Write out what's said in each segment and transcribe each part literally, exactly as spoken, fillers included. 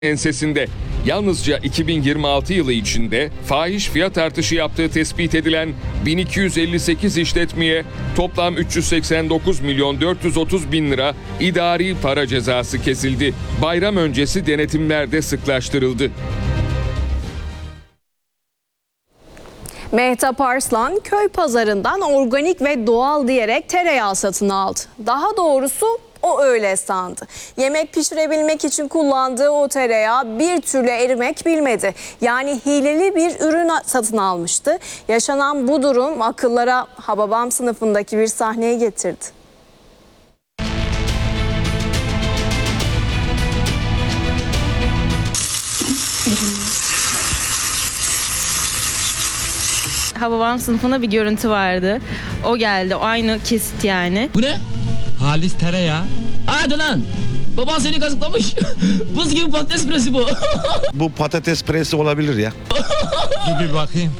ensesinde. Yalnızca iki bin yirmi altı yılı içinde fahiş fiyat artışı yaptığı tespit edilen bin iki yüz elli sekiz işletmeye toplam üç yüz seksen dokuz milyon dört yüz otuz bin lira idari para cezası kesildi. Bayram öncesi denetimler de sıklaştırıldı. Mehtap Arslan köy pazarından organik ve doğal diyerek tereyağı satın aldı. Daha doğrusu o öyle sandı. Yemek pişirebilmek için kullandığı o tereyağı bir türlü erimek bilmedi. Yani hileli bir ürün satın almıştı. Yaşanan bu durum akıllara Hababam sınıfındaki bir sahneye getirdi. Hababam sınıfında bir görüntü vardı. O geldi. O aynı kesit yani. Bu ne? Halis tereyağı. Hadi lan. Baban seni kazıklamış. Buz gibi patates püresi bu. Bu patates püresi olabilir ya. Dur bir bakayım.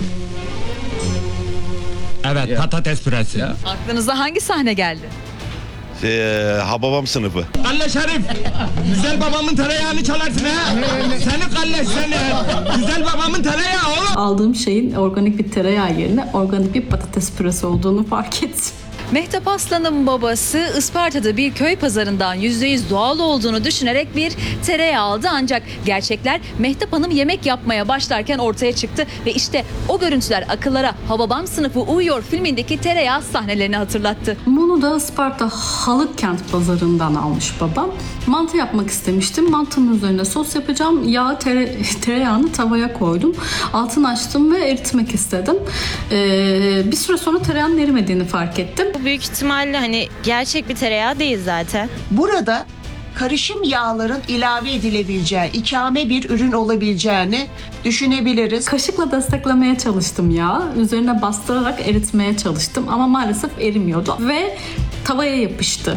Evet, ya. Patates püresi. Ya. Aklınıza hangi sahne geldi? Ee, Hababam sınıfı. Kalle Şerif, güzel babamın tereyağını çalarsın ha. Seni kalle seni. Güzel babamın tereyağı oğlum. Aldığım şeyin organik bir tereyağı yerine organik bir patates püresi olduğunu fark ettim. Mehtap Arslan'ın babası Isparta'da bir köy pazarından yüzde yüz doğal olduğunu düşünerek bir tereyağı aldı. Ancak gerçekler Mehtap Hanım yemek yapmaya başlarken ortaya çıktı. Ve işte o görüntüler akıllara Hababam Sınıfı Uyuyor filmindeki tereyağı sahnelerini hatırlattı. Bunu da Isparta Halıkkent pazarından almış babam. Mantı yapmak istemiştim. Mantının üzerine sos yapacağım. Yağ tere, tereyağını tavaya koydum. Altını açtım ve eritmek istedim. Ee, bir süre sonra tereyağının erimediğini fark ettim. Büyük ihtimalle hani gerçek bir tereyağı değil zaten. Burada karışım yağların ilave edilebileceği, ikame bir ürün olabileceğini düşünebiliriz. Kaşıkla desteklemeye çalıştım yağı. Üzerine bastırarak eritmeye çalıştım ama maalesef erimiyordu ve tavaya yapıştı.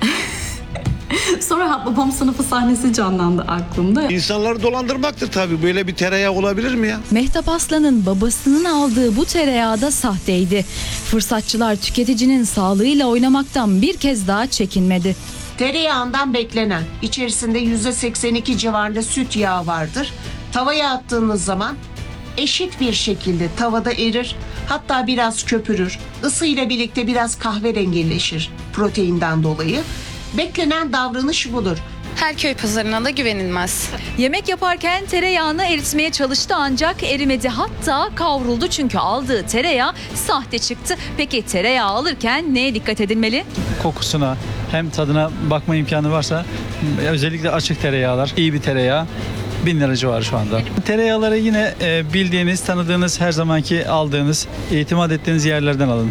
Sonra Hababam sınıfı sahnesi canlandı aklımda. İnsanları dolandırmaktır tabii. Böyle bir tereyağı olabilir mi ya? Mehtap Arslan'ın babasının aldığı bu tereyağı da sahteydi. Fırsatçılar tüketicinin sağlığıyla oynamaktan bir kez daha çekinmedi. Tereyağından beklenen, içerisinde yüzde seksen iki civarında süt yağı vardır. Tavaya attığınız zaman eşit bir şekilde tavada erir, hatta biraz köpürür. Isıyla birlikte biraz kahverengileşir proteinden dolayı. Beklenen davranış budur. Her köy pazarına da güvenilmez. Yemek yaparken tereyağını eritmeye çalıştı ancak erimedi. Hatta kavruldu çünkü aldığı tereyağı sahte çıktı. Peki tereyağı alırken neye dikkat edilmeli? Kokusuna hem tadına bakma imkanı varsa özellikle açık tereyağlar, iyi bir tereyağı bin lira civarı şu anda. Tereyağları yine bildiğiniz, tanıdığınız, her zamanki aldığınız, itimat ettiğiniz yerlerden alın.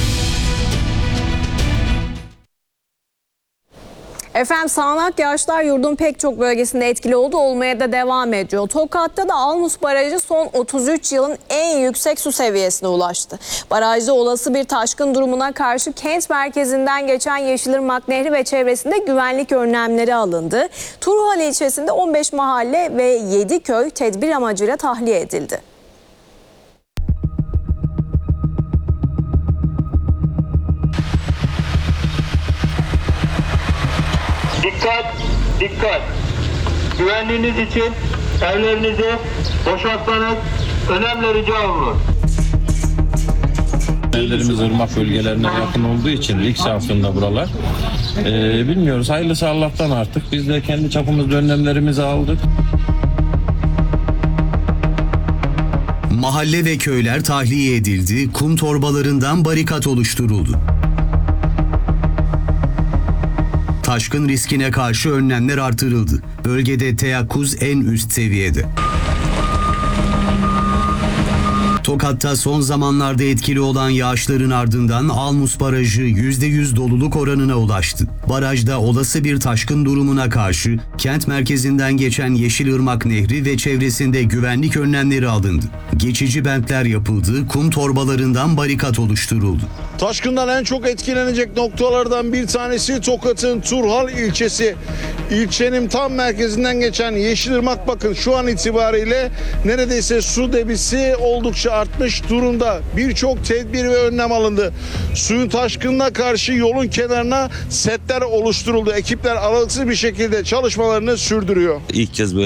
Efendim sağanak yağışlar yurdun pek çok bölgesinde etkili oldu, olmaya da devam ediyor. Tokat'ta da Almus Barajı son otuz üç yılın en yüksek su seviyesine ulaştı. Barajda olası bir taşkın durumuna karşı kent merkezinden geçen Yeşilırmak Nehri ve çevresinde güvenlik önlemleri alındı. Turhal ilçesinde on beş mahalle ve yedi köy tedbir amacıyla tahliye edildi. Dikkat, dikkat. Güvenliğiniz için evlerinizi boşaltmanız önemli rica olunur. Evlerimiz ırmak bölgelerine yakın olduğu için ilk safhında buralar. Ee, bilmiyoruz. Hayırlısı Allah'tan artık. Biz de kendi çapımızda önlemlerimizi aldık. Mahalle ve köyler tahliye edildi. Kum torbalarından barikat oluşturuldu. Taşkın riskine karşı önlemler artırıldı. Bölgede teyakkuz en üst seviyede. Tokat'ta son zamanlarda etkili olan yağışların ardından Almus Barajı yüzde yüz doluluk oranına ulaştı. Barajda olası bir taşkın durumuna karşı kent merkezinden geçen Yeşilırmak Nehri ve çevresinde güvenlik önlemleri alındı. Geçici bentler yapıldı, kum torbalarından barikat oluşturuldu. Taşkından en çok etkilenecek noktalardan bir tanesi Tokat'ın Turhal ilçesi. İlçenin tam merkezinden geçen Yeşilırmak bakın şu an itibariyle neredeyse su debisi oldukça artmış durumda. Birçok tedbir ve önlem alındı. Suyun taşkınına karşı yolun kenarına setler ekipler oluşturuldu. Ekipler aralıksız bir şekilde çalışmalarını sürdürüyor. İlk kez böyle